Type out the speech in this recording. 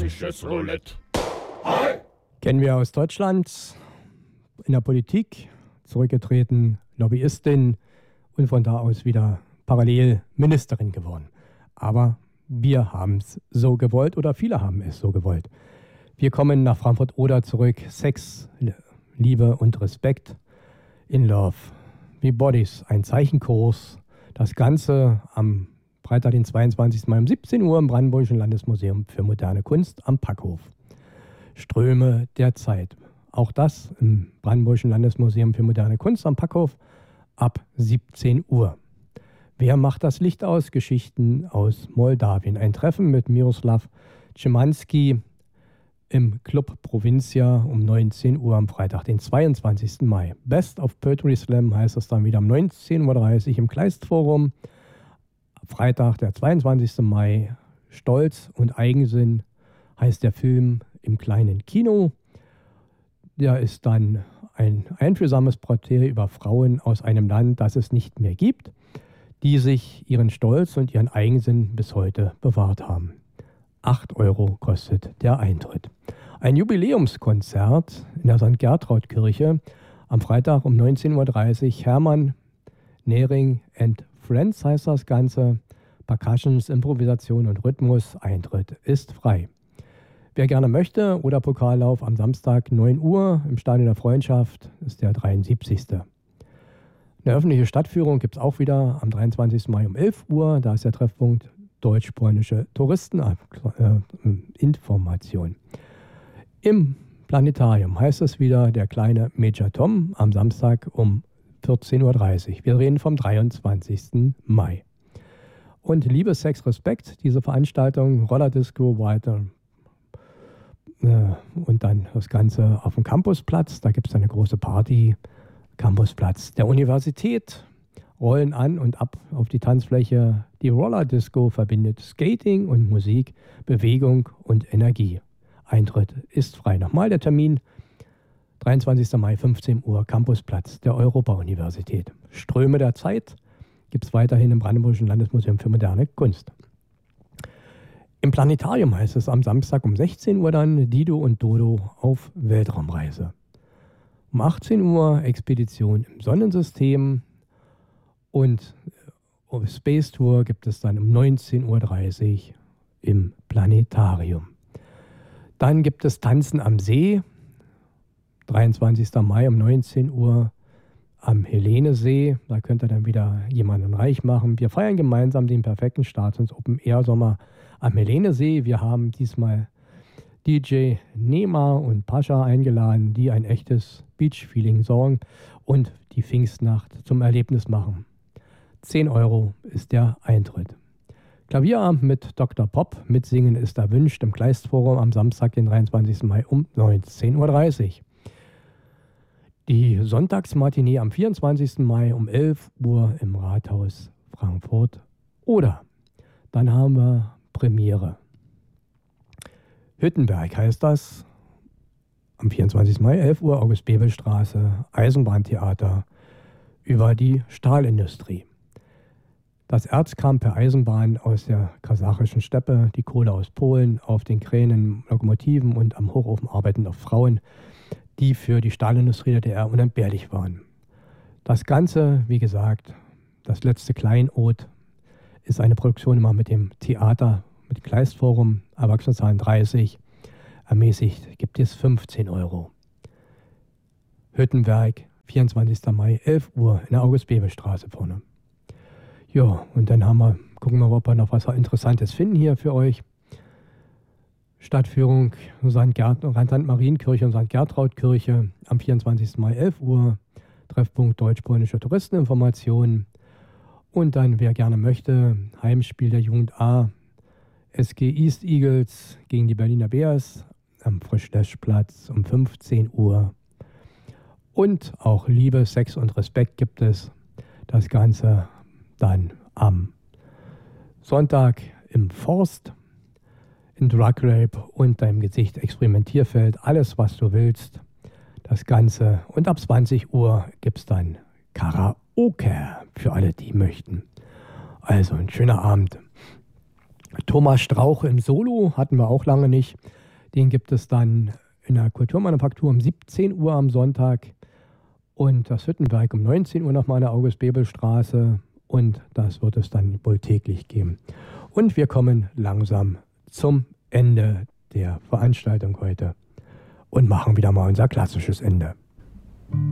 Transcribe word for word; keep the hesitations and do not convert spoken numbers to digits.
russisches Roulette. Hi! Kennen wir aus Deutschland, in der Politik, zurückgetreten, Lobbyistin und von da aus wieder parallel Ministerin geworden. Aber wir haben es so gewollt oder viele haben es so gewollt. Wir kommen nach Frankfurt-Oder zurück. Sex, Liebe und Respekt in Love. Wie Bodies, ein Zeichenkurs. Das Ganze am Freitag, den zweiundzwanzigsten Mai um siebzehn Uhr im Brandenburgischen Landesmuseum für moderne Kunst am Packhof. Ströme der Zeit. Auch das im Brandenburgischen Landesmuseum für moderne Kunst am Packhof ab siebzehn Uhr. Wer macht das Licht aus? Geschichten aus Moldawien. Ein Treffen mit Miroslav Szymanski im Club Provincia um neunzehn Uhr am Freitag, den zweiundzwanzigsten Mai. Best of Poetry Slam heißt es dann wieder um neunzehn Uhr dreißig im Kleistforum. Freitag, der zweiundzwanzigsten Mai. Stolz und Eigensinn heißt der Film im kleinen Kino. Der ist dann ein einfühlsames Porträt über Frauen aus einem Land, das es nicht mehr gibt, die sich ihren Stolz und ihren Eigensinn bis heute bewahrt haben. acht Euro kostet der Eintritt. Ein Jubiläumskonzert in der Sankt Gertraud-Kirche am Freitag um neunzehn Uhr dreißig. Hermann Nehring and Friends heißt das Ganze. Percussions, Improvisation und Rhythmus. Eintritt ist frei. Wer gerne möchte, oder Pokallauf am Samstag neun Uhr im Stadion der Freundschaft ist der dreiundsiebzigste Eine öffentliche Stadtführung gibt es auch wieder am dreiundzwanzigsten Mai um elf Uhr. Da ist der Treffpunkt deutsch-polnische Touristeninformation. Im Planetarium heißt es wieder der kleine Major Tom am Samstag um vierzehn Uhr dreißig. Wir reden vom dreiundzwanzigsten Mai. Und Liebe, Sex, Respekt, diese Veranstaltung, Rollerdisco weiter. Und dann das Ganze auf dem Campusplatz. Da gibt es eine große Party. Campusplatz der Universität. Rollen an und ab auf die Tanzfläche. Die Rollerdisco verbindet Skating und Musik, Bewegung und Energie. Eintritt ist frei. Nochmal der Termin. dreiundzwanzigsten Mai, fünfzehn Uhr, Campusplatz der Europa-Universität. Ströme der Zeit gibt es weiterhin im Brandenburgischen Landesmuseum für moderne Kunst. Im Planetarium heißt es am Samstag um sechzehn Uhr dann Dido und Dodo auf Weltraumreise. Um achtzehn Uhr Expedition im Sonnensystem und Space Tour gibt es dann um neunzehn Uhr dreißig im Planetarium. Dann gibt es Tanzen am See, dreiundzwanzigsten Mai um neunzehn Uhr am Helenesee. Da könnt ihr dann wieder jemanden reich machen. Wir feiern gemeinsam den perfekten Start ins Open-Air-Sommer am Helenesee. Wir haben diesmal D J Nema und Pascha eingeladen, die ein echtes Beach-Feeling sorgen und die Pfingstnacht zum Erlebnis machen. zehn Euro ist der Eintritt. Klavierabend mit Doktor Pop. Mitsingen ist erwünscht im Kleistforum am Samstag, den dreiundzwanzigsten Mai um neunzehn Uhr dreißig. Die Sonntagsmatinee am vierundzwanzigsten Mai um elf Uhr im Rathaus Frankfurt. Oder dann haben wir Premiere. Hüttenberg heißt das. Am vierundzwanzigsten Mai, elf Uhr, August-Bebel-Straße, Eisenbahntheater über die Stahlindustrie. Das Erz kam per Eisenbahn aus der kasachischen Steppe, die Kohle aus Polen, auf den Kränen, Lokomotiven und am Hochofen arbeitend auf Frauen, die für die Stahlindustrie der D D R unentbehrlich waren. Das Ganze, wie gesagt, das letzte Kleinod, ist eine Produktion immer mit dem Theater, mit Kleistforum, Erwachsenenzahlen dreißig, ermäßigt gibt es fünfzehn Euro. Hüttenberg, vierundzwanzigsten Mai, elf Uhr in der August-Bebel-Straße vorne. Ja, und dann haben wir, gucken wir, ob wir noch was Interessantes finden hier für euch. Stadtführung Sankt Marienkirche und Sankt Gertraud-Kirche am vierundzwanzigsten Mai, elf Uhr. Treffpunkt deutsch-polnische Touristeninformation. Und dann, wer gerne möchte, Heimspiel der Jugend A, S G East Eagles gegen die Berliner Bears am Frischlöschplatz um fünfzehn Uhr. Und auch Liebe, Sex und Respekt gibt es. Das Ganze dann am Sonntag im Forst, in Drug Rape und deinem Gesicht Experimentierfeld. Alles, was du willst. Das Ganze. Und ab zwanzig Uhr gibt es dann Karaoke für alle, die möchten. Also ein schöner Abend. Thomas Strauch im Solo hatten wir auch lange nicht. Den gibt es dann in der Kulturmanufaktur um siebzehn Uhr am Sonntag und das Hüttenwerk um neunzehn Uhr nochmal in der August-Bebel-Straße und das wird es dann wohl täglich geben. Und wir kommen langsam zum Ende der Veranstaltung heute und machen wieder mal unser klassisches Ende.